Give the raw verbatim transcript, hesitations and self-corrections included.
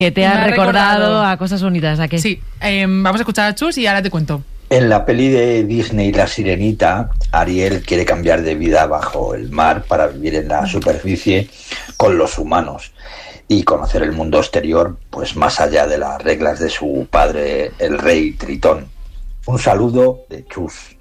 Que te ha, ha recordado, recordado a cosas bonitas, ¿a qué? Sí, eh, vamos a escuchar a Chus y ahora te cuento. En la peli de Disney La Sirenita, Ariel quiere cambiar de vida bajo el mar para vivir en la superficie con los humanos y conocer el mundo exterior, pues más allá de las reglas de su padre, el rey Tritón. Un saludo de Chus.